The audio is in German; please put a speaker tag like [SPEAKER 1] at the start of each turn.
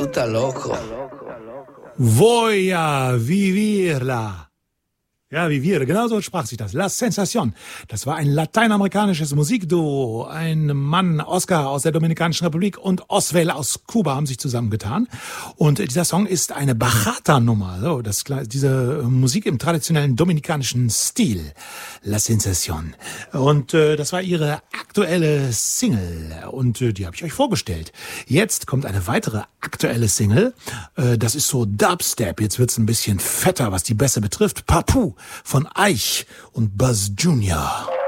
[SPEAKER 1] Tú estás loco.
[SPEAKER 2] Voy a vivirla. Ja, Vivere, genau so sprach sich das. La Sensación. Das war ein lateinamerikanisches Musikduo. Ein Mann, Oscar aus der Dominikanischen Republik und Oswell aus Kuba haben sich zusammengetan. Und dieser Song ist eine Bachata-Nummer. So, diese Musik im traditionellen dominikanischen Stil. La Sensación. Und das war ihre aktuelle Single. Und die habe ich euch vorgestellt. Jetzt kommt eine weitere aktuelle Single. Das ist so Dubstep. Jetzt wird's ein bisschen fetter, was die Bässe betrifft. Papu von Eich und Buzz Jr.